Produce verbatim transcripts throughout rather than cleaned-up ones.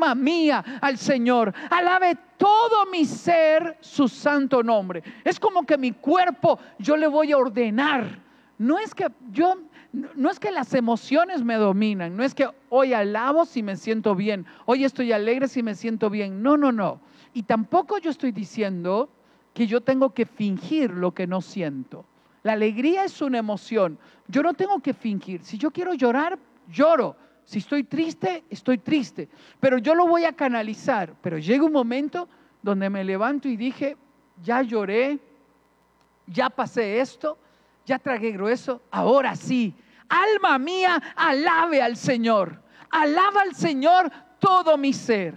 alma mía al Señor. Alabe todo mi ser su santo nombre. Es como que mi cuerpo yo le voy a ordenar. No es que yo, no es que las emociones me dominan. No es que hoy alabo si me siento bien. Hoy estoy alegre si me siento bien. No, no, no. Y tampoco yo estoy diciendo que yo tengo que fingir lo que no siento. La alegría es una emoción. Yo no tengo que fingir. Si yo quiero llorar, lloro. Si estoy triste, estoy triste. Pero yo lo voy a canalizar. Pero llega un momento donde me levanto y dije, ya lloré, ya pasé esto, ya tragué grueso. Ahora sí, alma mía, alabe al Señor. Alaba al Señor todo mi ser.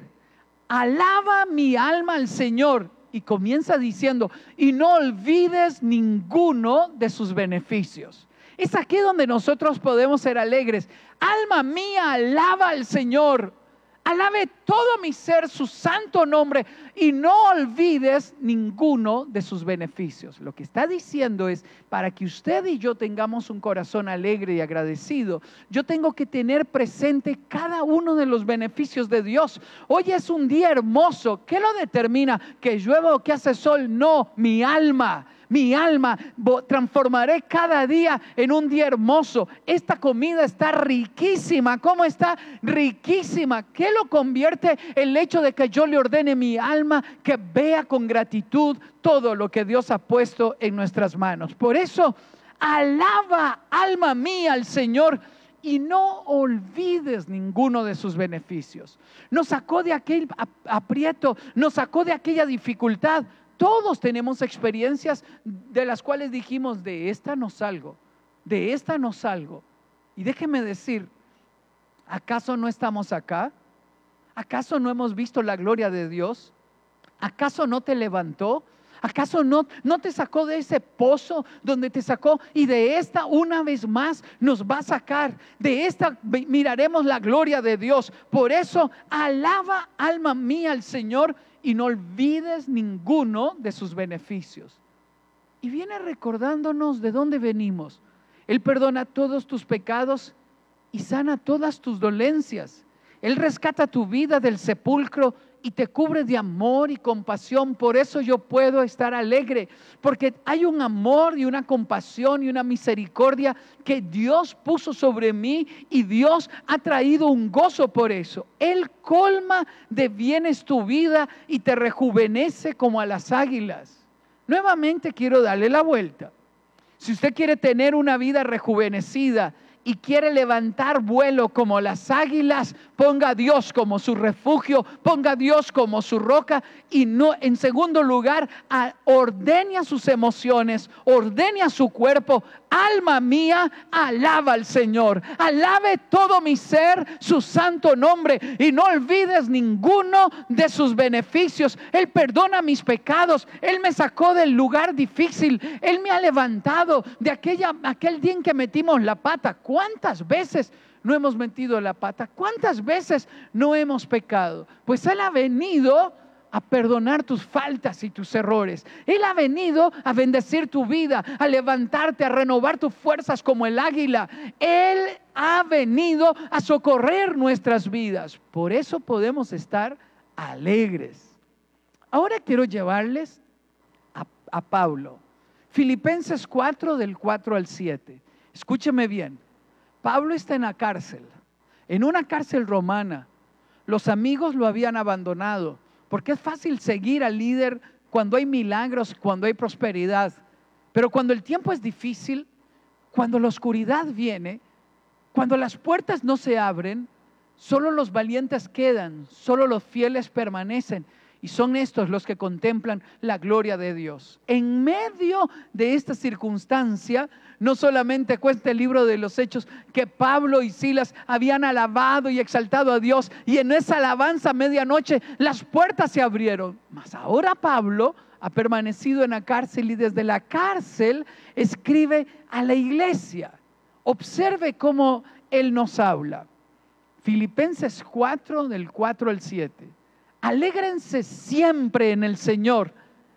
Alaba mi alma al Señor. Y comienza diciendo, y no olvides ninguno de sus beneficios. Es aquí donde nosotros podemos ser alegres. Alma mía, alaba al Señor. Alabe todo mi ser su santo nombre y no olvides ninguno de sus beneficios. Lo que está diciendo es, para que usted y yo tengamos un corazón alegre y agradecido, yo tengo que tener presente cada uno de los beneficios de Dios. Hoy es un día hermoso. ¿Qué lo determina? ¿Que llueva o que hace sol? No, mi alma. Mi alma, transformaré cada día en un día hermoso. Esta comida está riquísima. ¿Cómo está? Riquísima. ¿Qué lo convierte? El hecho de que yo le ordene mi alma que vea con gratitud todo lo que Dios ha puesto en nuestras manos. Por eso, alaba, alma mía, al Señor y no olvides ninguno de sus beneficios. Nos sacó de aquel aprieto, nos sacó de aquella dificultad. Todos tenemos experiencias de las cuales dijimos, de esta no salgo, de esta no salgo. Y déjeme decir, ¿acaso no estamos acá? ¿Acaso no hemos visto la gloria de Dios? ¿Acaso no te levantó? ¿Acaso no, no te sacó de ese pozo donde te sacó? Y de esta una vez más nos va a sacar. De esta miraremos la gloria de Dios. Por eso, alaba, alma mía, al Señor y no olvides ninguno de sus beneficios. Y viene recordándonos de dónde venimos. Él perdona todos tus pecados y sana todas tus dolencias. Él rescata tu vida del sepulcro y te cubre de amor y compasión. Por eso yo puedo estar alegre, porque hay un amor y una compasión y una misericordia que Dios puso sobre mí y Dios ha traído un gozo por eso. Él colma de bienes tu vida y te rejuvenece como a las águilas. Nuevamente quiero darle la vuelta. Si usted quiere tener una vida rejuvenecida y quiere levantar vuelo como las águilas, ponga a Dios como su refugio, ponga a Dios como su roca y no, en segundo lugar, a, ordene a sus emociones, ordene a su cuerpo. Alma mía, alaba al Señor, alabe todo mi ser su santo nombre y no olvides ninguno de sus beneficios. Él perdona mis pecados, Él me sacó del lugar difícil, Él me ha levantado de aquella, aquel día en que metimos la pata. ¿Cuántas veces no hemos metido la pata? ¿Cuántas veces no hemos pecado? Pues Él ha venido a perdonar tus faltas y tus errores. Él ha venido a bendecir tu vida, a levantarte, a renovar tus fuerzas como el águila. Él ha venido a socorrer nuestras vidas. Por eso podemos estar alegres. Ahora quiero llevarles a, a Pablo. Filipenses cuatro, del cuatro al siete. Escúcheme bien. Pablo está en la cárcel, en una cárcel romana. Los amigos lo habían abandonado, porque es fácil seguir al líder cuando hay milagros, cuando hay prosperidad. Pero cuando el tiempo es difícil, cuando la oscuridad viene, cuando las puertas no se abren, solo los valientes quedan, solo los fieles permanecen. Y son estos los que contemplan la gloria de Dios. En medio de esta circunstancia, no solamente cuenta el libro de los Hechos que Pablo y Silas habían alabado y exaltado a Dios, y en esa alabanza a medianoche las puertas se abrieron. Mas ahora Pablo ha permanecido en la cárcel y desde la cárcel escribe a la iglesia. Observe cómo él nos habla. Filipenses cuatro, del cuatro al siete. Alégrense siempre en el Señor.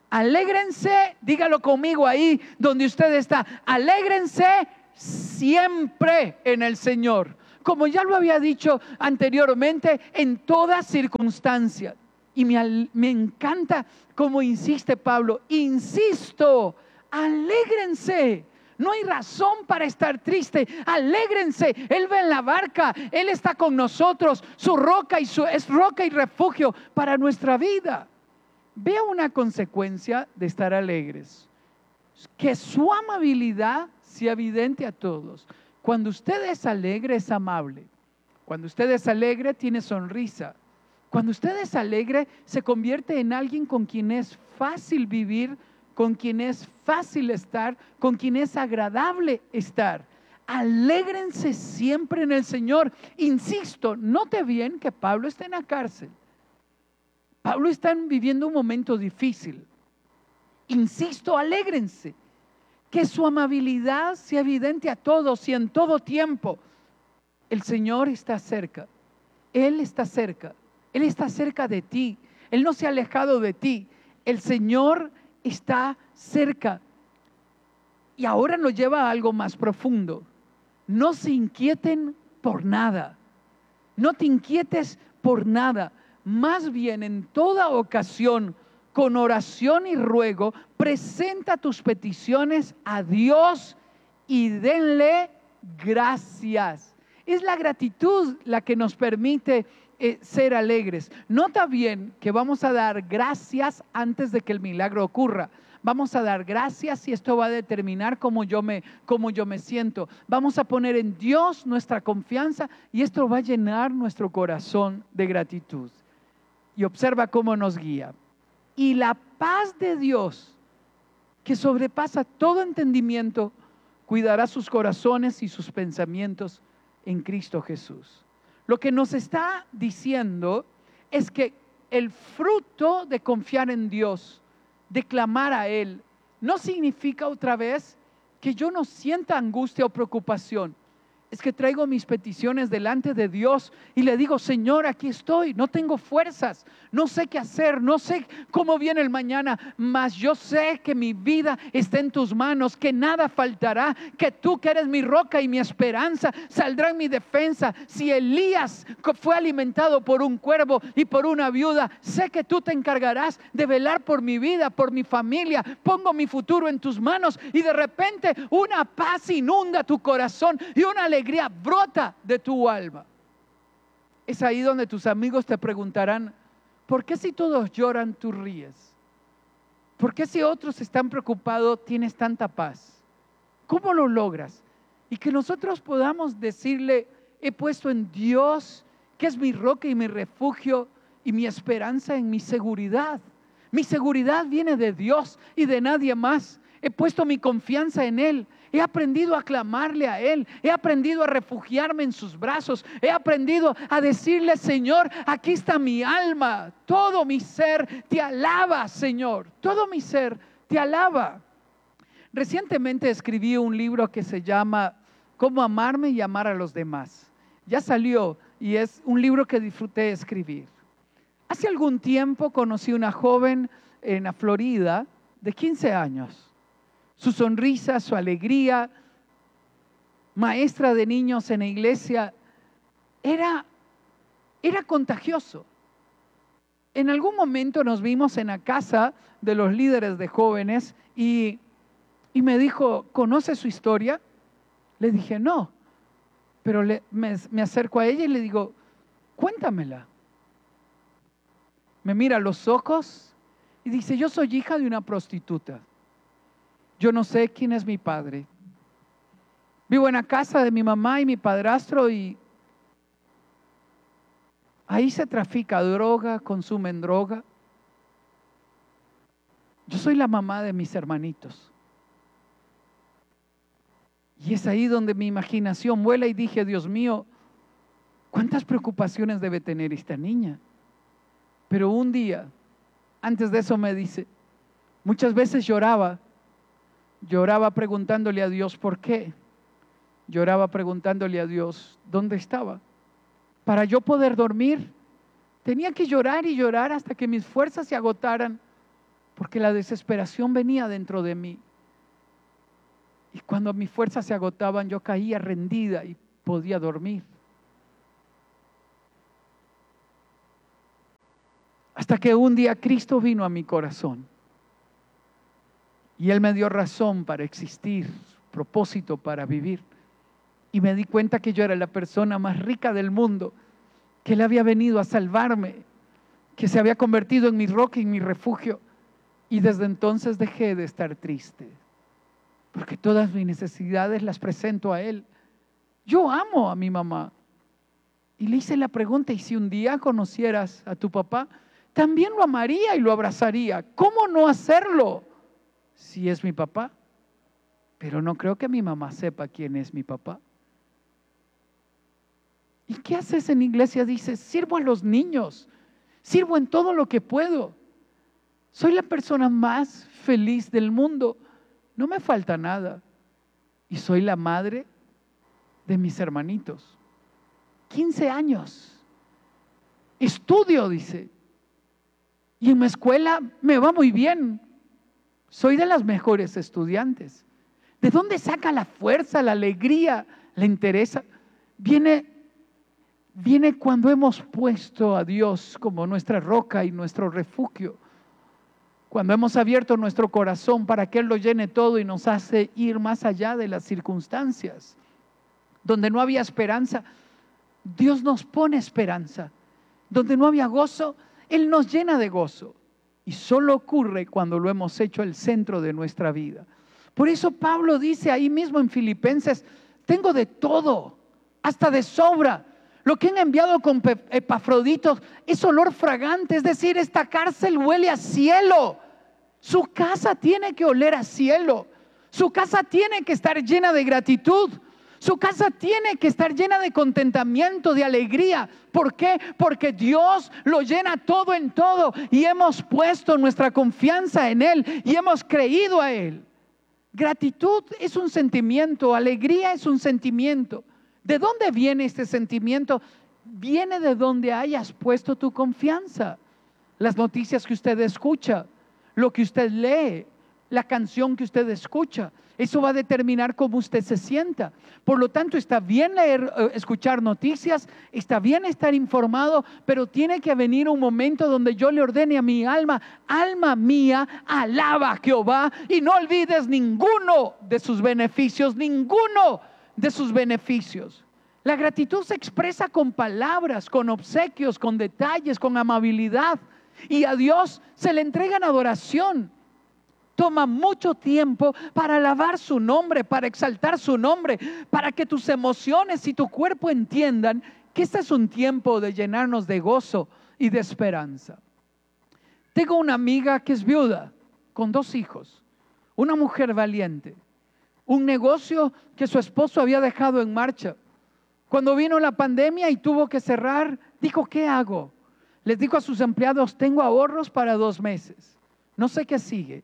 Alégrense, dígalo conmigo ahí donde usted está. Alégrense siempre en el Señor. como ya lo había dicho anteriormente, en toda circunstancia. Y me, me encanta cómo insiste Pablo, insisto, alégrense. No hay razón para estar triste, alégrense. Él va en la barca, Él está con nosotros, su roca y su, es roca y refugio para nuestra vida. Vea una consecuencia de estar alegres, que su amabilidad sea evidente a todos. Cuando usted es alegre, es amable. Cuando usted es alegre, tiene sonrisa. Cuando usted es alegre, se convierte en alguien con quien es fácil vivir, con quien es fácil estar, con quien es agradable estar. Alégrense siempre en el Señor. Insisto, note bien que Pablo está en la cárcel. Pablo está viviendo un momento difícil. Insisto, alégrense. Que su amabilidad sea evidente a todos y en todo tiempo. El Señor está cerca. Él está cerca. Él está cerca de ti. Él no se ha alejado de ti. El Señor está cerca. Y ahora nos lleva a algo más profundo. No se inquieten por nada. No te inquietes por nada. Más bien, en toda ocasión, con oración y ruego, presenta tus peticiones a Dios y denle gracias. Es la gratitud la que nos permite eh, ser alegres. Nota bien que vamos a dar gracias antes de que el milagro ocurra. Vamos a dar gracias y esto va a determinar cómo yo me, cómo yo me siento. Vamos a poner en Dios nuestra confianza y esto va a llenar nuestro corazón de gratitud. Y observa cómo nos guía. Y la paz de Dios, que sobrepasa todo entendimiento, cuidará sus corazones y sus pensamientos en Cristo Jesús. Lo que nos está diciendo es que el fruto de confiar en Dios, de clamar a Él, no significa otra vez que yo no sienta angustia o preocupación. Es que traigo mis peticiones delante de Dios y le digo, Señor, aquí estoy, no tengo fuerzas, no sé qué hacer, no sé cómo viene el mañana, mas yo sé que mi vida está en tus manos, que nada faltará, que tú que eres mi roca y mi esperanza, saldrá en mi defensa. Si Elías fue alimentado por un cuervo y por una viuda, sé que tú te encargarás de velar por mi vida, por mi familia. Pongo mi futuro en tus manos y de repente una paz inunda tu corazón y una alegría alegría brota de tu alma. Es ahí donde tus amigos te preguntarán, ¿por qué si todos lloran tú ríes? ¿Por qué si otros están preocupados tienes tanta paz? ¿Cómo lo logras? Y que nosotros podamos decirle, he puesto en Dios, que es mi roca y mi refugio y mi esperanza en mi seguridad. Mi seguridad viene de Dios y de nadie más. He puesto mi confianza en Él. He aprendido a clamarle a Él. He aprendido a refugiarme en sus brazos. He aprendido a decirle, Señor, aquí está mi alma. Todo mi ser te alaba, Señor. Todo mi ser te alaba. Recientemente escribí un libro que se llama Cómo amarme y amar a los demás. Ya salió y es un libro que disfruté escribir. Hace algún tiempo conocí una joven en la Florida de quince años. Su sonrisa, su alegría, maestra de niños en la iglesia, era, era contagioso. En algún momento nos vimos en la casa de los líderes de jóvenes y, y me dijo, ¿conoce su historia? Le dije, no, pero le, me, me acerco a ella y le digo, cuéntamela. Me mira a los ojos y dice, yo soy hija de una prostituta. Yo no sé quién es mi padre. Vivo en la casa de mi mamá y mi padrastro y ahí se trafica droga, consumen droga. Yo soy la mamá de mis hermanitos. Y es ahí donde mi imaginación vuela y dije, Dios mío, ¿cuántas preocupaciones debe tener esta niña? Pero un día, antes de eso me dice, muchas veces lloraba. Lloraba preguntándole a Dios por qué. Lloraba preguntándole a Dios dónde estaba. Para yo poder dormir, tenía que llorar y llorar hasta que mis fuerzas se agotaran, porque la desesperación venía dentro de mí. Y cuando mis fuerzas se agotaban, yo caía rendida y podía dormir. Hasta que un día Cristo vino a mi corazón y Él me dio razón para existir, propósito para vivir. Y me di cuenta que yo era la persona más rica del mundo, que Él había venido a salvarme, que se había convertido en mi roca y mi refugio. Y desde entonces dejé de estar triste, porque todas mis necesidades las presento a Él. Yo amo a mi mamá. Y le hice la pregunta, ¿y si un día conocieras a tu papá? También lo amaría y lo abrazaría. ¿Cómo no hacerlo si es mi papá? Pero no creo que mi mamá sepa quién es mi papá. ¿Y qué haces en iglesia? Dices, sirvo a los niños, sirvo en todo lo que puedo. Soy la persona más feliz del mundo, no me falta nada. Y soy la madre de mis hermanitos. quince años. Estudio, dice. Y en mi escuela me va muy bien. Soy de las mejores estudiantes. ¿De dónde saca la fuerza, la alegría, la interés? Viene, viene cuando hemos puesto a Dios como nuestra roca y nuestro refugio. Cuando hemos abierto nuestro corazón para que Él lo llene todo y nos hace ir más allá de las circunstancias. Donde no había esperanza, Dios nos pone esperanza. Donde no había gozo, Él nos llena de gozo. Y solo ocurre cuando lo hemos hecho el centro de nuestra vida. Por eso Pablo dice ahí mismo en Filipenses, tengo de todo, hasta de sobra. Lo que han enviado con Epafrodito es olor fragante, es decir, esta cárcel huele a cielo. Su casa tiene que oler a cielo. Su casa tiene que estar llena de gratitud. Su casa tiene que estar llena de contentamiento, de alegría. ¿Por qué? Porque Dios lo llena todo en todo y hemos puesto nuestra confianza en Él y hemos creído a Él. Gratitud es un sentimiento, alegría es un sentimiento. ¿De dónde viene este sentimiento? Viene de donde hayas puesto tu confianza. Las noticias que usted escucha, lo que usted lee, la canción que usted escucha, eso va a determinar cómo usted se sienta. Por lo tanto, está bien leer, escuchar noticias, está bien estar informado, pero tiene que venir un momento donde yo le ordene a mi alma, alma mía, alaba a Jehová y no olvides ninguno de sus beneficios, ninguno de sus beneficios. La gratitud se expresa con palabras, con obsequios, con detalles, con amabilidad, y a Dios se le entrega en adoración. Toma mucho tiempo para alabar su nombre, para exaltar su nombre, para que tus emociones y tu cuerpo entiendan que este es un tiempo de llenarnos de gozo y de esperanza. Tengo una amiga que es viuda, con dos hijos, una mujer valiente, un negocio que su esposo había dejado en marcha. Cuando vino la pandemia y tuvo que cerrar, dijo, ¿qué hago? Les dijo a sus empleados, tengo ahorros para dos meses, no sé qué sigue.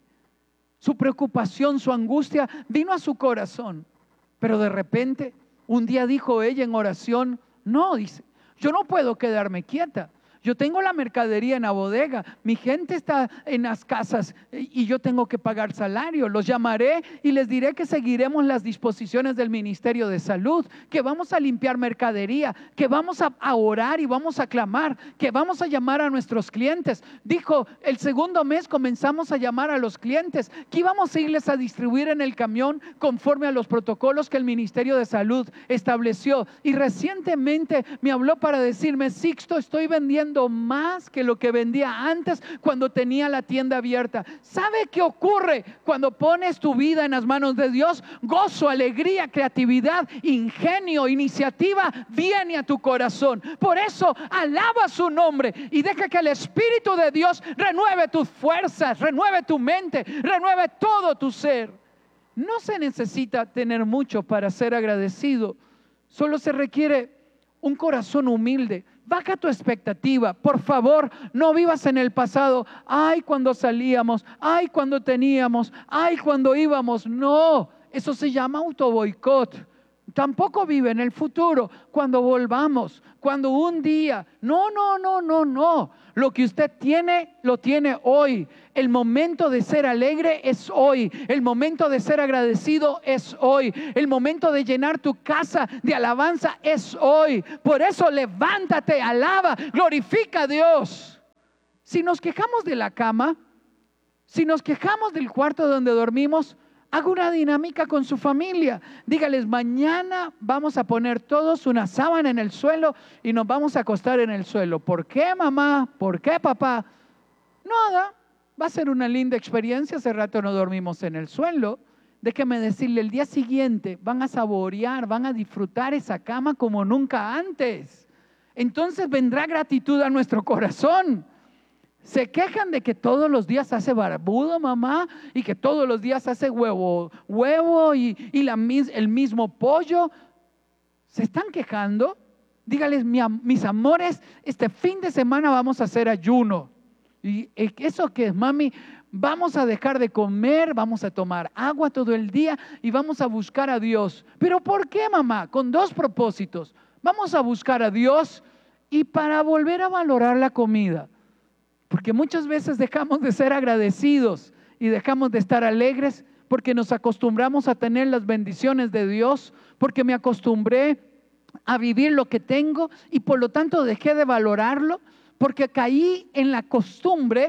Su preocupación, su angustia vino a su corazón, pero de repente un día dijo ella en oración, no, dice, yo no puedo quedarme quieta. Yo tengo la mercadería en la bodega, mi gente está en las casas y yo tengo que pagar salario. Los llamaré y les diré que seguiremos las disposiciones del Ministerio de Salud, que vamos a limpiar mercadería, que vamos a, a orar y vamos a clamar, que vamos a llamar a nuestros clientes. Dijo, el segundo mes comenzamos a llamar a los clientes, que íbamos a irles a distribuir en el camión conforme a los protocolos que el Ministerio de Salud estableció. Y recientemente me habló para decirme, Sixto, estoy vendiendo más que lo que vendía antes cuando tenía la tienda abierta. ¿Sabe qué ocurre cuando pones tu vida en las manos de Dios? Gozo, alegría, creatividad, ingenio, iniciativa viene a tu corazón. Por eso alaba su nombre y deja que el Espíritu de Dios renueve tus fuerzas, renueve tu mente, renueve todo tu ser. No se necesita tener mucho para ser agradecido, solo se requiere un corazón humilde. Baja tu expectativa, por favor, no vivas en el pasado. Ay, cuando salíamos, ay, cuando teníamos, ay, cuando íbamos. No, eso se llama autoboicot. Tampoco vive en el futuro, cuando volvamos, cuando un día. No, no, no, no, no. Lo que usted tiene, lo tiene hoy. El momento de ser alegre es hoy. El momento de ser agradecido es hoy. El momento de llenar tu casa de alabanza es hoy. Por eso levántate, alaba, glorifica a Dios. Si nos quejamos de la cama, si nos quejamos del cuarto donde dormimos, haga una dinámica con su familia. Dígales, mañana vamos a poner todos una sábana en el suelo y nos vamos a acostar en el suelo. ¿Por qué, mamá? ¿Por qué, papá? Nada, va a ser una linda experiencia. Hace rato no dormimos en el suelo. Déjeme decirle, el día siguiente van a saborear, van a disfrutar esa cama como nunca antes. Entonces vendrá gratitud a nuestro corazón. Se quejan de que todos los días hace barbudo, mamá, y que todos los días hace huevo, huevo y, y la, el mismo pollo. ¿Se están quejando? Dígales, mi, mis amores, este fin de semana vamos a hacer ayuno. ¿Y eso qué es, mami? Vamos a dejar de comer, vamos a tomar agua todo el día y vamos a buscar a Dios. ¿Pero por qué, mamá? Con dos propósitos. Vamos a buscar a Dios y para volver a valorar la comida. Porque muchas veces dejamos de ser agradecidos y dejamos de estar alegres porque nos acostumbramos a tener las bendiciones de Dios, porque me acostumbré a vivir lo que tengo y por lo tanto dejé de valorarlo, porque caí en la costumbre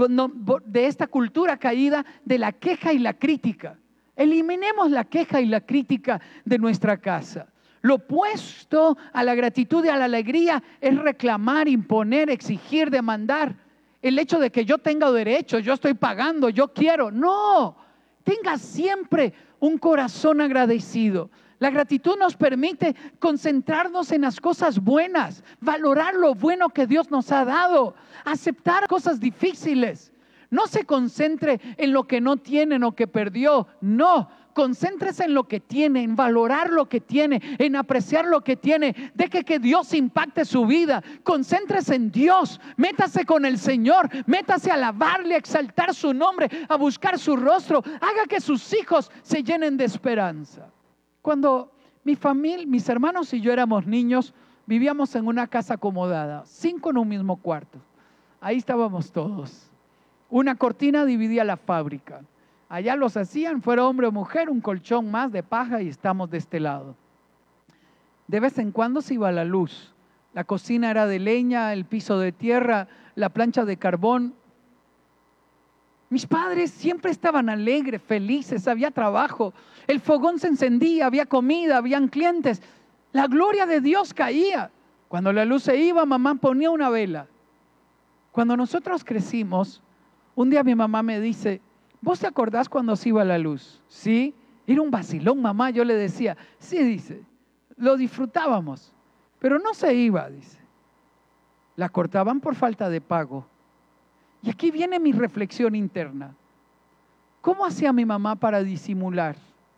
de esta cultura caída de la queja y la crítica. Eliminemos la queja y la crítica de nuestra casa. Lo opuesto a la gratitud y a la alegría es reclamar, imponer, exigir, demandar. El hecho de que yo tenga derecho, yo estoy pagando, yo quiero. No, tenga siempre un corazón agradecido. La gratitud nos permite concentrarnos en las cosas buenas, valorar lo bueno que Dios nos ha dado, aceptar cosas difíciles. No se concentre en lo que no tiene o que perdió, no. Concéntrese en lo que tiene, en valorar lo que tiene, en apreciar lo que tiene. Deje que Dios impacte su vida. Concéntrese en Dios. Métase con el Señor. Métase a alabarle, a exaltar su nombre, a buscar su rostro. Haga que sus hijos se llenen de esperanza. Cuando mi familia, mis hermanos y yo éramos niños, vivíamos en una casa acomodada, cinco en un mismo cuarto. Ahí estábamos todos. Una cortina dividía la fábrica. Allá los hacían, fuera hombre o mujer, un colchón más de paja y estamos de este lado. De vez en cuando se iba la luz. La cocina era de leña, el piso de tierra, la plancha de carbón. Mis padres siempre estaban alegres, felices, había trabajo. El fogón se encendía, había comida, habían clientes. La gloria de Dios caía. Cuando la luz se iba, mamá ponía una vela. Cuando nosotros crecimos, un día mi mamá me dice, ¿vos te acordás cuando se iba la luz? Sí, era un vacilón, mamá. Yo le decía, sí, dice, lo disfrutábamos, pero no se iba, dice. La cortaban por falta de pago. Y aquí viene mi reflexión interna. ¿Cómo hacía mi mamá para disimular?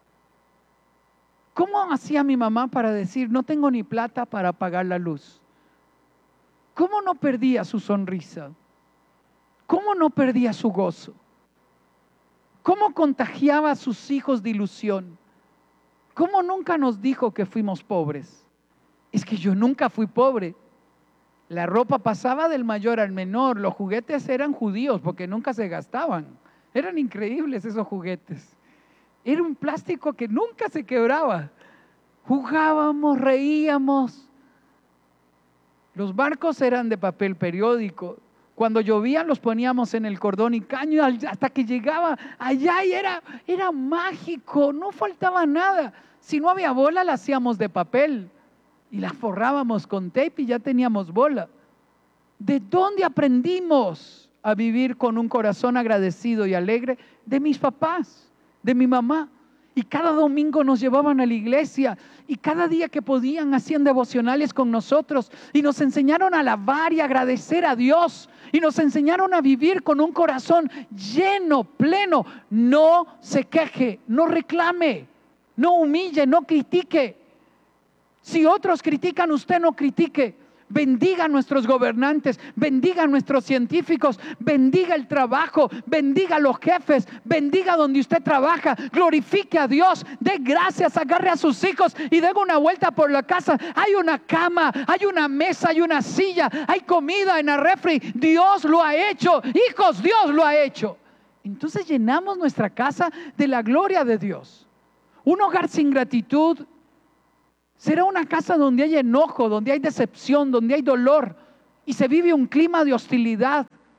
¿Cómo hacía mi mamá para decir, no tengo ni plata para pagar la luz? ¿Cómo no perdía su sonrisa? ¿Cómo no perdía su gozo? ¿Cómo contagiaba a sus hijos de ilusión? ¿Cómo nunca nos dijo que fuimos pobres? Es que yo nunca fui pobre. La ropa pasaba del mayor al menor. Los juguetes eran judíos porque nunca se gastaban. Eran increíbles esos juguetes. Era un plástico que nunca se quebraba. Jugábamos, reíamos. Los barcos eran de papel periódico. Cuando llovían los poníamos en el cordón y caño hasta que llegaba allá y era, era mágico, no faltaba nada. Si no había bola la hacíamos de papel y la forrábamos con tape y ya teníamos bola. ¿De dónde aprendimos a vivir con un corazón agradecido y alegre? De mis papás, de mi mamá. Y cada domingo nos llevaban a la iglesia y cada día que podían hacían devocionales con nosotros y nos enseñaron a alabar y agradecer a Dios y nos enseñaron a vivir con un corazón lleno, pleno. No se queje, no reclame, no humille, no critique. Si otros critican, usted no critique. Bendiga a nuestros gobernantes, bendiga a nuestros científicos, bendiga el trabajo, bendiga a los jefes, bendiga donde usted trabaja, glorifique a Dios, dé gracias, agarre a sus hijos y dé una vuelta por la casa. Hay una cama, hay una mesa, hay una silla, hay comida en la refri. Dios lo ha hecho, hijos, Dios lo ha hecho. Entonces llenamos nuestra casa de la gloria de Dios. Un hogar sin gratitud será una casa donde hay enojo, donde hay decepción, donde hay dolor y se vive un clima de hostilidad.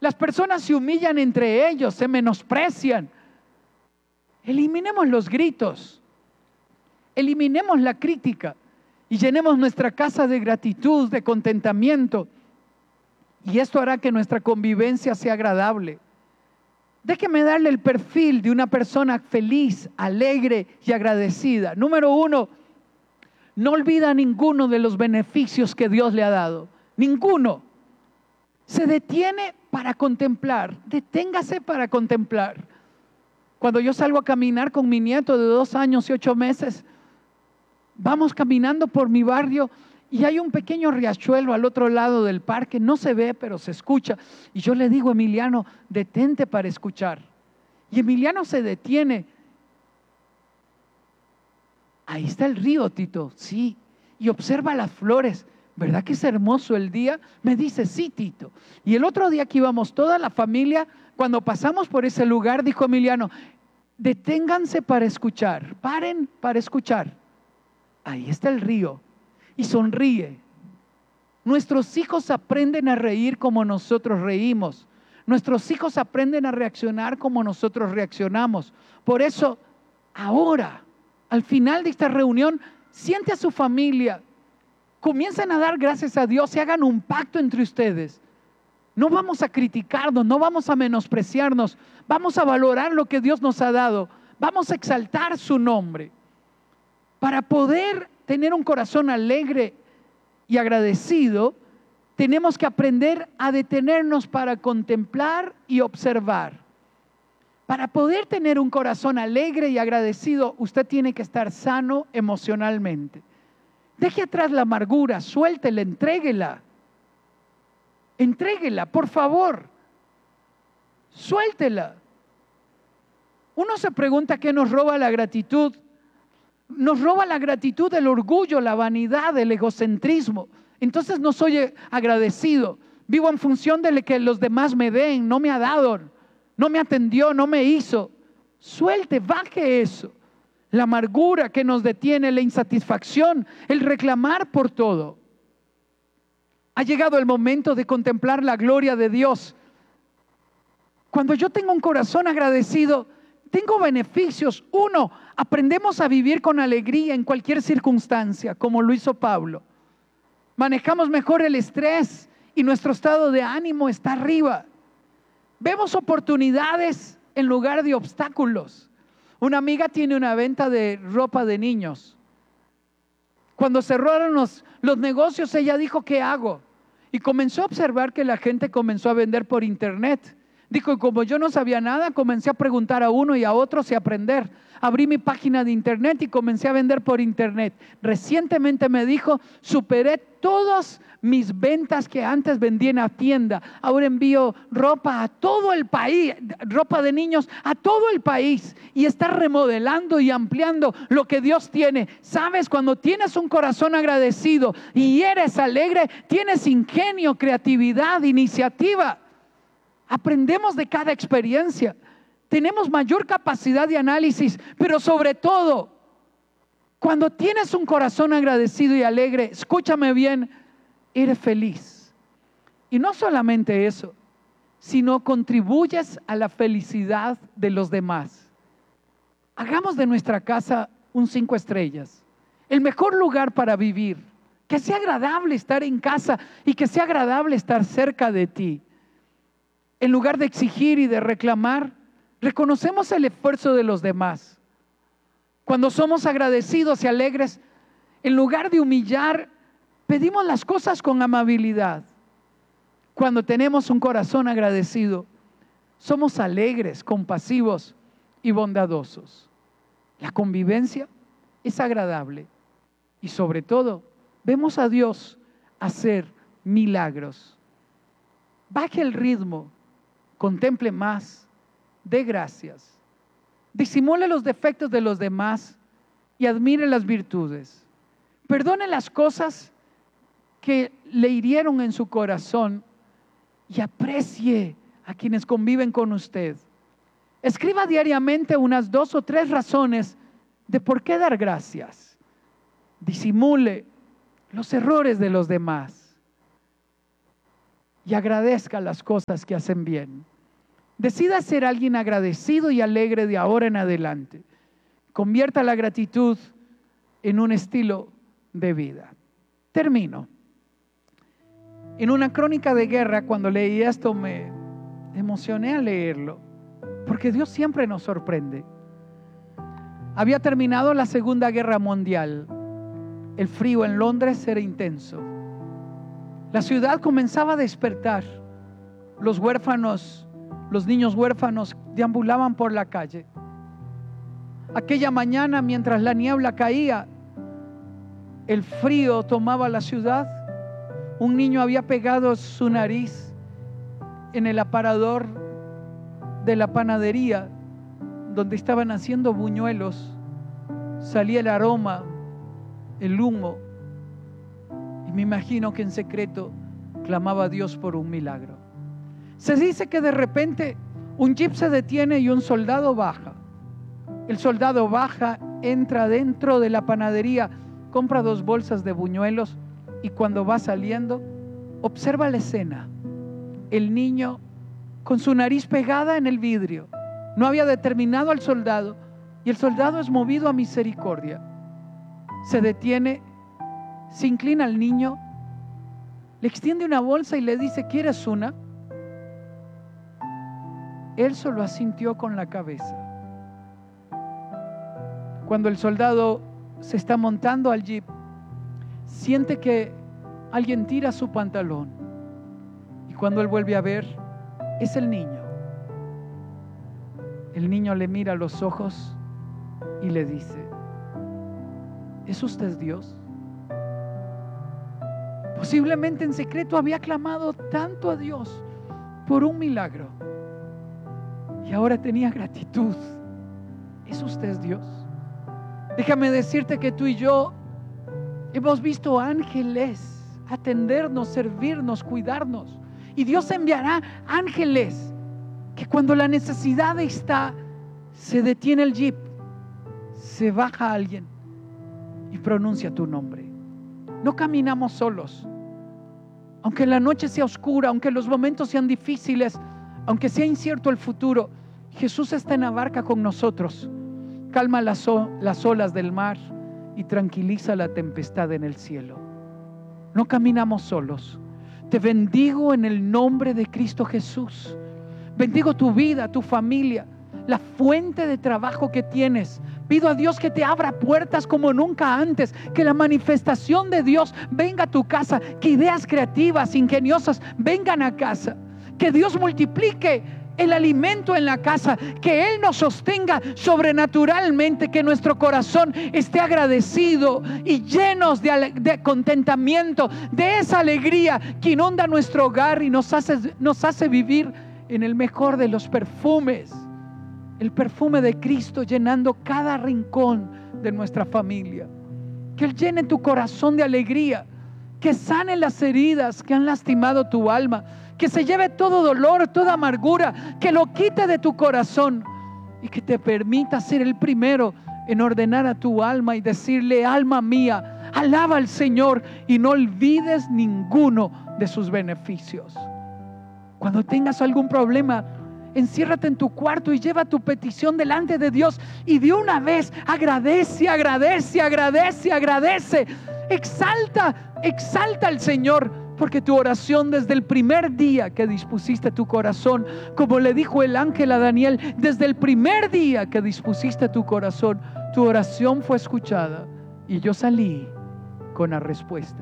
Las personas se humillan entre ellos, se menosprecian. Eliminemos los gritos, eliminemos la crítica y llenemos nuestra casa de gratitud, de contentamiento. Y esto hará que nuestra convivencia sea agradable. Déjeme darle el perfil de una persona feliz, alegre y agradecida. Número uno, no olvida ninguno de los beneficios que Dios le ha dado. Ninguno. Se detiene para contemplar. Deténgase para contemplar. Cuando yo salgo a caminar con mi nieto de dos años y ocho meses, vamos caminando por mi barrio y hay un pequeño riachuelo al otro lado del parque. No se ve, pero se escucha. Y yo le digo, Emiliano, detente para escuchar. Y Emiliano se detiene. Ahí está el río, Tito. Sí. Y observa las flores. ¿Verdad que es hermoso el día? Me dice, sí, Tito. Y el otro día que íbamos toda la familia, cuando pasamos por ese lugar, dijo Emiliano, deténganse para escuchar, paren para escuchar. Ahí está el río. Y sonríe. Nuestros hijos aprenden a reír como nosotros reímos. Nuestros hijos aprenden a reaccionar como nosotros reaccionamos. Por eso, ahora, al final de esta reunión, siente a su familia. Comiencen a dar gracias a Dios y hagan un pacto entre ustedes. No vamos a criticarnos, no vamos a menospreciarnos. Vamos a valorar lo que Dios nos ha dado. Vamos a exaltar su nombre. Para poder tener un corazón alegre y agradecido, tenemos que aprender a detenernos para contemplar y observar. Para poder tener un corazón alegre y agradecido, usted tiene que estar sano emocionalmente. Deje atrás la amargura, suéltela, entréguela. Entréguela, por favor. Suéltela. Uno se pregunta qué nos roba la gratitud. Nos roba la gratitud, el orgullo, la vanidad, el egocentrismo. Entonces no soy agradecido. Vivo en función de que los demás me den. No me ha dado, no me atendió, no me hizo. Suelte, baje eso. La amargura que nos detiene, la insatisfacción, el reclamar por todo. Ha llegado el momento de contemplar la gloria de Dios. Cuando yo tengo un corazón agradecido, tengo beneficios. Uno, aprendemos a vivir con alegría en cualquier circunstancia, como lo hizo Pablo. Manejamos mejor el estrés y nuestro estado de ánimo está arriba. Vemos oportunidades en lugar de obstáculos. Una amiga tiene una venta de ropa de niños. Cuando cerraron los, los negocios, ella dijo, ¿qué hago? Y comenzó a observar que la gente comenzó a vender por internet. Dijo, como yo no sabía nada, comencé a preguntar a uno y a otros y a aprender. Abrí mi página de internet y comencé a vender por internet. Recientemente me dijo, superé todas mis ventas que antes vendía en la tienda. Ahora envío ropa a todo el país, ropa de niños a todo el país. Y está remodelando y ampliando lo que Dios tiene. Sabes, cuando tienes un corazón agradecido y eres alegre, tienes ingenio, creatividad, iniciativa. Aprendemos de cada experiencia. Tenemos mayor capacidad de análisis, pero sobre todo, cuando tienes un corazón agradecido y alegre, escúchame bien, eres feliz. Y no solamente eso, sino contribuyes a la felicidad de los demás. Hagamos de nuestra casa un cinco estrellas, el mejor lugar para vivir. Que sea agradable estar en casa y que sea agradable estar cerca de ti. En lugar de exigir y de reclamar, reconocemos el esfuerzo de los demás. Cuando somos agradecidos y alegres, en lugar de humillar, pedimos las cosas con amabilidad. Cuando tenemos un corazón agradecido, somos alegres, compasivos y bondadosos. La convivencia es agradable y sobre todo vemos a Dios hacer milagros. Baje el ritmo. Contemple más, dé gracias, disimule los defectos de los demás y admire las virtudes. Perdone las cosas que le hirieron en su corazón y aprecie a quienes conviven con usted. Escriba diariamente unas dos o tres razones de por qué dar gracias. Disimule los errores de los demás. y agradezca las cosas que hacen bien. Decida ser alguien agradecido y alegre de ahora en adelante. Convierta la gratitud en un estilo de vida. Termino. En una crónica de guerra, cuando leí esto, me emocioné al leerlo, porque Dios siempre nos sorprende. Había terminado la Segunda Guerra Mundial. El frío en Londres era intenso. La ciudad comenzaba a despertar. Los huérfanos, los niños huérfanos deambulaban por la calle. Aquella mañana, mientras la niebla caía, el frío tomaba la ciudad. Un niño había pegado su nariz en el aparador de la panadería donde estaban haciendo buñuelos. Salía el aroma, el humo, y me imagino que en secreto clamaba a Dios por un milagro. Se dice que de repente un jeep se detiene y un soldado baja. El soldado baja, entra dentro de la panadería, compra dos bolsas de buñuelos y cuando va saliendo, observa la escena. El niño con su nariz pegada en el vidrio. No había determinado al soldado y el soldado es movido a misericordia. Se detiene, se inclina al niño, le extiende una bolsa y le dice: ¿quieres una? Él solo asintió con la cabeza. Cuando el soldado se está montando al jeep, siente que alguien tira su pantalón y cuando él vuelve a ver, es el niño. El niño le mira a los ojos y le dice: ¿es usted Dios? Posiblemente en secreto había clamado tanto a Dios por un milagro y ahora tenía gratitud. ¿Es usted Dios? Déjame decirte que tú y yo hemos visto ángeles atendernos, servirnos, cuidarnos, y Dios enviará ángeles que cuando la necesidad está, se detiene el jeep, se baja alguien y pronuncia tu nombre. No caminamos solos. Aunque la noche sea oscura, aunque los momentos sean difíciles, aunque sea incierto el futuro, Jesús está en la barca con nosotros. Calma las, las olas del mar y tranquiliza la tempestad en el cielo. No caminamos solos. Te bendigo en el nombre de Cristo Jesús. Bendigo tu vida, tu familia, la fuente de trabajo que tienes. Pido a Dios que te abra puertas como nunca antes, que la manifestación de Dios venga a tu casa, que ideas creativas, ingeniosas vengan a casa, que Dios multiplique el alimento en la casa, que Él nos sostenga sobrenaturalmente, que nuestro corazón esté agradecido y llenos de, de contentamiento, de esa alegría que inunda nuestro hogar y nos hace, nos hace vivir en el mejor de los perfumes, el perfume de Cristo llenando cada rincón de nuestra familia. Que Él llene tu corazón de alegría, que sane las heridas que han lastimado tu alma, que se lleve todo dolor, toda amargura, que lo quite de tu corazón y que te permita ser el primero en ordenar a tu alma y decirle: alma mía, alaba al Señor y no olvides ninguno de sus beneficios. Cuando tengas algún problema, enciérrate en tu cuarto y lleva tu petición delante de Dios y de una vez agradece, agradece, agradece, agradece. Exalta, exalta al Señor. Porque tu oración desde el primer día que dispusiste tu corazón, como le dijo el ángel a Daniel, desde el primer día que dispusiste tu corazón, tu oración fue escuchada y yo salí con la respuesta.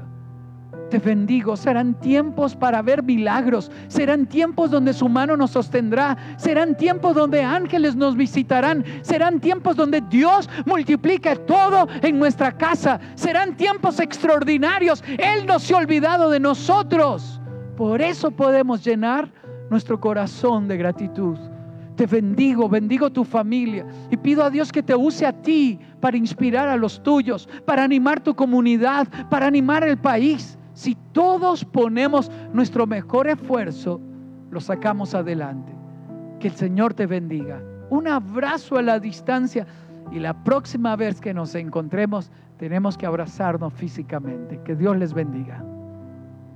Te bendigo. Serán tiempos para ver milagros, serán tiempos donde su mano nos sostendrá, serán tiempos donde ángeles nos visitarán, serán tiempos donde Dios multiplique todo en nuestra casa, serán tiempos extraordinarios. Él no se ha olvidado de nosotros. Por eso podemos llenar nuestro corazón de gratitud. Te bendigo, bendigo tu familia y pido a Dios que te use a ti para inspirar a los tuyos, para animar tu comunidad, para animar el país. Si todos ponemos nuestro mejor esfuerzo, lo sacamos adelante. Que el Señor te bendiga. Un abrazo a la distancia y la próxima vez que nos encontremos tenemos que abrazarnos físicamente. Que Dios les bendiga.